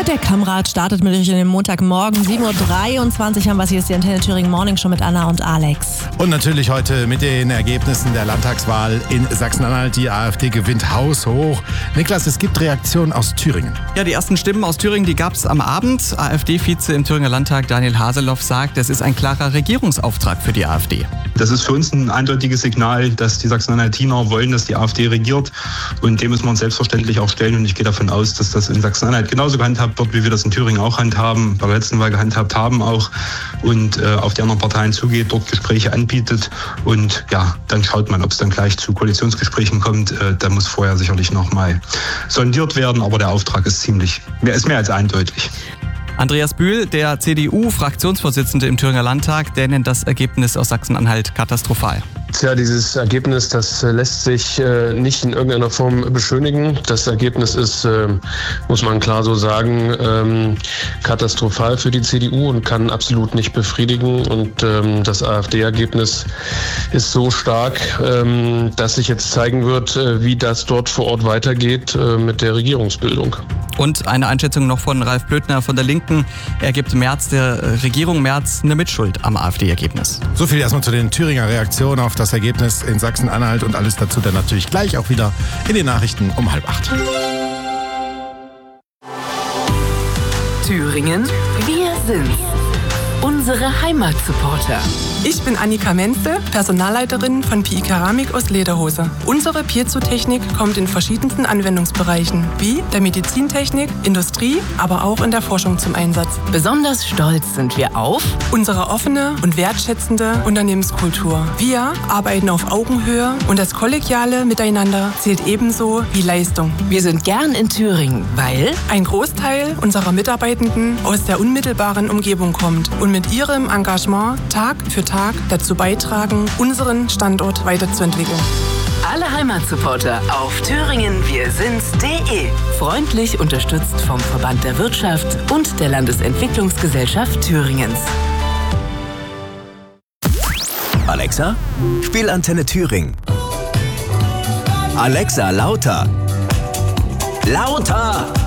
der Kammrat startet mit euch in den Montagmorgen. 7.23 Uhr haben wir hier, ist die Antenne Thüringen Morning Show mit Anna und Alex. Und natürlich heute mit den Ergebnissen der Landtagswahl in Sachsen-Anhalt. Die AfD gewinnt haushoch. Niklas, es gibt Reaktionen aus Thüringen. Ja, die ersten Stimmen aus Thüringen, die gab es am Abend. AfD-Vize im Thüringer Landtag Daniel Haseloff sagt, es ist ein klarer Regierungsauftrag für die AfD. Das ist für uns ein eindeutiges Signal, dass die Sachsen-Anhaltiner wollen, dass die AfD regiert. Und dem müssen wir uns selbstverständlich auch stellen. Und ich gehe davon aus, dass das in Sachsen-Anhalt genauso gehandhabt wird, wie wir das in Thüringen auch handhaben, bei der letzten Wahl gehandhabt haben auch. Und auf die anderen Parteien zugeht, dort Gespräche anbietet. Und ja, dann schaut man, ob es dann gleich zu Koalitionsgesprächen kommt. Da muss vorher sicherlich nochmal sondiert werden. Aber der Auftrag ist mehr als eindeutig. Andreas Bühl, der CDU-Fraktionsvorsitzende im Thüringer Landtag, der nennt das Ergebnis aus Sachsen-Anhalt katastrophal. Tja, dieses Ergebnis, das lässt sich nicht in irgendeiner Form beschönigen. Das Ergebnis ist, muss man klar so sagen, katastrophal für die CDU und kann absolut nicht befriedigen. Und das AfD-Ergebnis ist so stark, dass sich jetzt zeigen wird, wie das dort vor Ort weitergeht mit der Regierungsbildung. Und eine Einschätzung noch von Ralf Blödner von der Linken. Er gibt der Regierung Merz eine Mitschuld am AfD-Ergebnis. So viel erstmal zu den Thüringer Reaktionen auf das Ergebnis in Sachsen-Anhalt und alles dazu dann natürlich gleich auch wieder in den Nachrichten um 7:30. Thüringen, wir sind's. Unsere Heimatsupporter. Ich bin Annika Menze, Personalleiterin von PI Keramik aus Lederhose. Unsere Piezo-Technik kommt in verschiedensten Anwendungsbereichen, wie der Medizintechnik, Industrie, aber auch in der Forschung zum Einsatz. Besonders stolz sind wir auf unsere offene und wertschätzende Unternehmenskultur. Wir arbeiten auf Augenhöhe und das kollegiale Miteinander zählt ebenso wie Leistung. Wir sind gern in Thüringen, weil ein Großteil unserer Mitarbeitenden aus der unmittelbaren Umgebung kommt und mit ihrem Engagement Tag für Tag dazu beitragen, unseren Standort weiterzuentwickeln. Alle Heimatsupporter auf thüringenwirsind's.de. Freundlich unterstützt vom Verband der Wirtschaft und der Landesentwicklungsgesellschaft Thüringens. Alexa, spiel Antenne Thüringen. Alexa, lauter. Lauter!